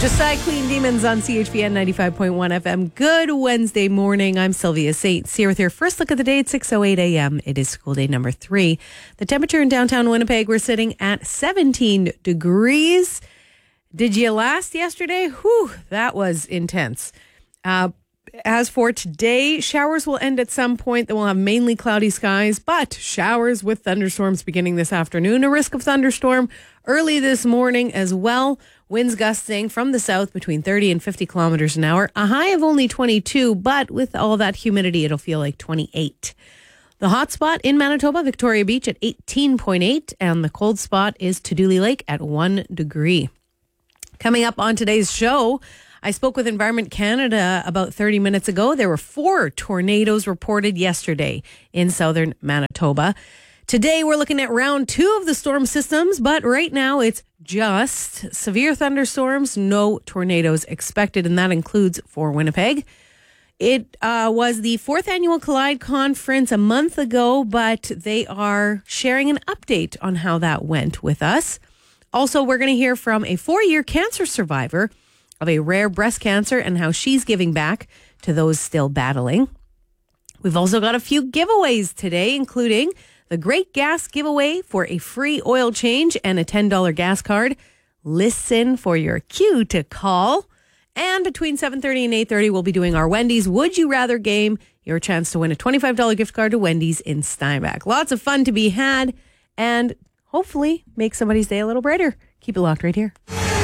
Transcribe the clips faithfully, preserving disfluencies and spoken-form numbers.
Josiah Queen Demons on C H V N ninety-five point one F M. Good Wednesday morning. I'm Sylvia Saints here with your first look at the day at six oh eight a.m. It is school day number three. The temperature in downtown Winnipeg, we're sitting at seventeen degrees. Did you last yesterday? Whew, that was intense. Uh, as for today, showers will end at some point. Then we'll have mainly cloudy skies, but showers with thunderstorms beginning this afternoon. A risk of thunderstorm early this morning as well. Winds gusting from the south between thirty and fifty kilometers an hour. A high of only twenty-two, but with all that humidity, it'll feel like twenty-eight. The hot spot in Manitoba, Victoria Beach at eighteen point eight, and the cold spot is Tuduli Lake at one degree. Coming up on today's show, I spoke with Environment Canada about thirty minutes ago. There were four tornadoes reported yesterday in southern Manitoba. Today, we're looking at round two of the storm systems, but right now it's just severe thunderstorms, no tornadoes expected, and that includes for Winnipeg. It uh, was the fourth annual Collide Conference a month ago, but they are sharing an update on how that went with us. Also, we're going to hear from a four-year cancer survivor of a rare breast cancer and how she's giving back to those still battling. We've also got a few giveaways today, including the Great Gas giveaway for a free oil change and a ten dollars gas card. Listen for your cue to call. And between seven thirty and eight thirty, we'll be doing our Wendy's Would You Rather game. Your chance to win a twenty-five dollars gift card to Wendy's in Steinbach. Lots of fun to be had and hopefully make somebody's day a little brighter. Keep it locked right here.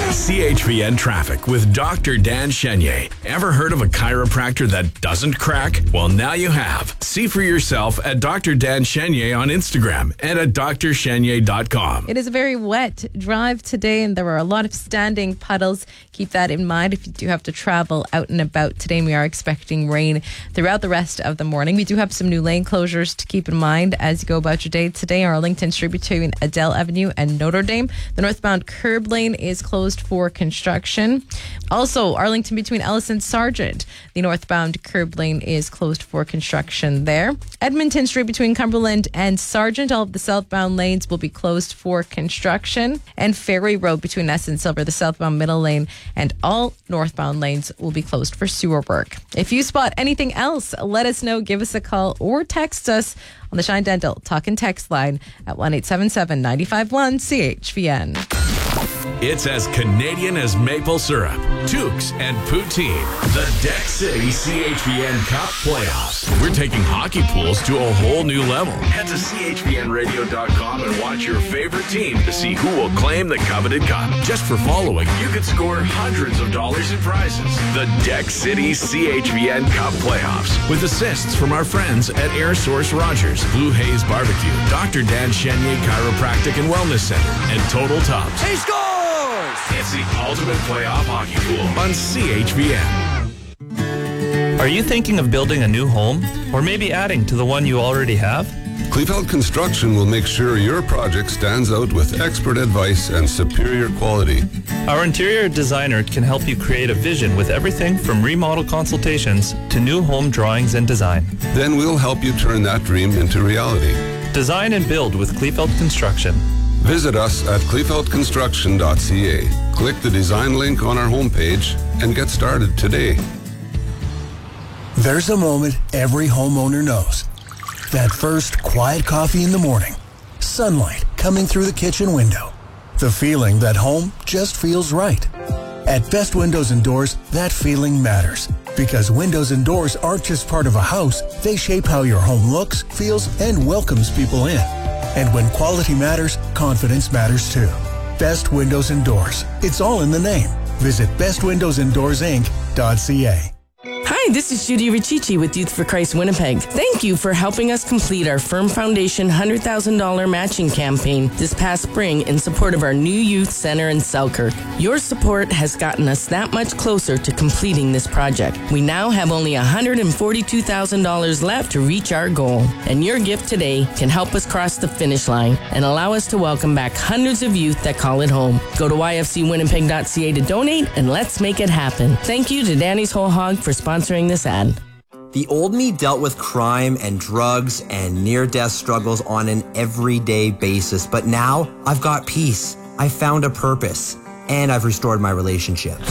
C H V N Traffic with Doctor Dan Chenier. Ever heard of a chiropractor that doesn't crack? Well, now you have. See for yourself at Doctor Dan Chenier on Instagram and at d r chenier dot com. It is a very wet drive today, and there are a lot of standing puddles. Keep that in mind if you do have to travel out and about today. We are expecting rain throughout the rest of the morning. We do have some new lane closures to keep in mind as you go about your day today. Arlington Street between Adele Avenue and Notre Dame. The northbound curb lane is closed for construction. Also, Arlington between Ellis and Sargent. The northbound curb lane is closed for construction there. Edmonton Street between Cumberland and Sargent. All of the southbound lanes will be closed for construction. And Ferry Road between Ness and Silver, the southbound middle lane, and all northbound lanes will be closed for sewer work. If you spot anything else, let us know. Give us a call or text us on the Shine Dental Talk and Text line at one eight seven seven, nine five one, C H V N. It's as Canadian as maple syrup, toques, and poutine. The Deck City C H V N Cup Playoffs. We're taking hockey pools to a whole new level. Head to C H V N radio dot com and watch your favorite team to see who will claim the coveted cup. Just for following, you could score hundreds of dollars in prizes. The Deck City C H V N Cup Playoffs. With assists from our friends at Air Source Rogers, Blue Haze Barbecue, Doctor Dan Chenier Chiropractic and Wellness Center, and Total Tops. He scores! It's the ultimate playoff hockey pool on C H V N. Are you thinking of building a new home or maybe adding to the one you already have? Kleefeld Construction will make sure your project stands out with expert advice and superior quality. Our interior designer can help you create a vision with everything from remodel consultations to new home drawings and design. Then we'll help you turn that dream into reality. Design and build with Kleefeld Construction. Visit us at kleefeld construction dot c a. Click the design link on our homepage and get started today. There's a moment every homeowner knows. That first quiet coffee in the morning. Sunlight coming through the kitchen window. The feeling that home just feels right. At Best Windows and Doors, that feeling matters. Because windows and doors aren't just part of a house, they shape how your home looks, feels, and welcomes people in. And when quality matters, confidence matters too. Best Windows and Doors. It's all in the name. Visit best windows and doors inc dot c a. Hi, this is Judy Riccici with Youth for Christ Winnipeg. Thank you for helping us complete our Firm Foundation one hundred thousand dollars matching campaign this past spring in support of our new youth center in Selkirk. Your support has gotten us that much closer to completing this project. We now have only one hundred forty-two thousand dollars left to reach our goal, and your gift today can help us cross the finish line and allow us to welcome back hundreds of youth that call it home. Go to y f c winnipeg dot c a to donate, and let's make it happen. Thank you to Danny's Whole Hog for sponsoring this ad. The old me dealt with crime and drugs and near-death struggles on an everyday basis, but now I've got peace. I found a purpose, and I've restored my relationships.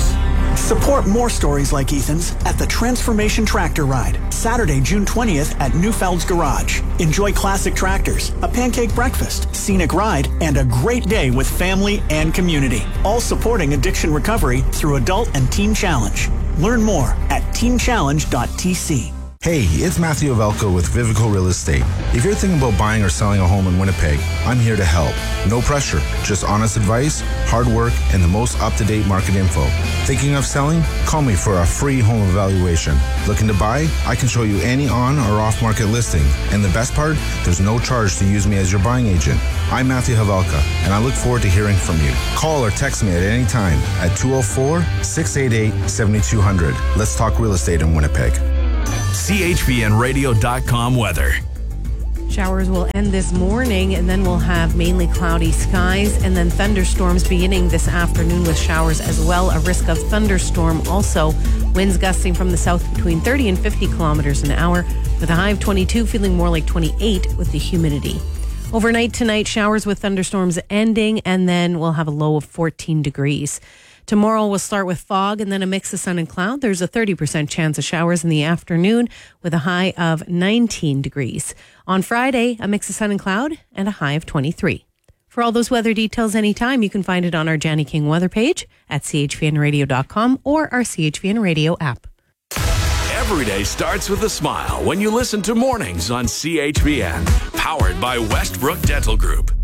Support more stories like Ethan's at the Transformation Tractor Ride, Saturday, June twentieth at Newfeld's Garage. Enjoy classic tractors, a pancake breakfast, scenic ride, and a great day with family and community. All supporting addiction recovery through Adult and Teen Challenge. Learn more at teen challenge dot t c. Hey, it's Matthew Avelko with Vivico Real Estate. If you're thinking about buying or selling a home in Winnipeg, I'm here to help. No pressure, just honest advice, hard work, and the most up-to-date market info. Thinking of selling? Call me for a free home evaluation. Looking to buy? I can show you any on or off-market listing. And the best part? There's no charge to use me as your buying agent. I'm Matthew Havelka, and I look forward to hearing from you. Call or text me at any time at two oh four, six eight eight, seven two zero zero. Let's talk real estate in Winnipeg. C H V N radio dot com weather. Showers will end this morning, and then we'll have mainly cloudy skies, and then thunderstorms beginning this afternoon with showers as well. A risk of thunderstorm also. Winds gusting from the south between thirty and fifty kilometers an hour, with a high of twenty-two, feeling more like twenty-eight with the humidity. Overnight tonight, showers with thunderstorms ending, and then we'll have a low of fourteen degrees. Tomorrow we'll start with fog and then a mix of sun and cloud. There's a thirty percent chance of showers in the afternoon with a high of nineteen degrees. On Friday, a mix of sun and cloud and a high of twenty-three. For all those weather details anytime, you can find it on our Janny King weather page at c h v n radio dot com or our C H V N Radio app. Every day starts with a smile when you listen to Mornings on C H V N. Powered by Westbrook Dental Group.